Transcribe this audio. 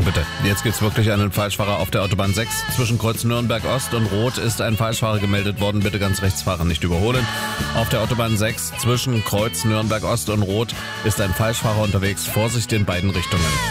bitte. Jetzt gibt's wirklich einen Falschfahrer auf der Autobahn 6. Zwischen Kreuz Nürnberg Ost und Rot ist ein Falschfahrer gemeldet worden. Bitte ganz rechts fahren, nicht überholen. Auf der Autobahn 6 zwischen Kreuz Nürnberg Ost und Rot ist ein Falschfahrer unterwegs. Vorsicht in beiden Richtungen.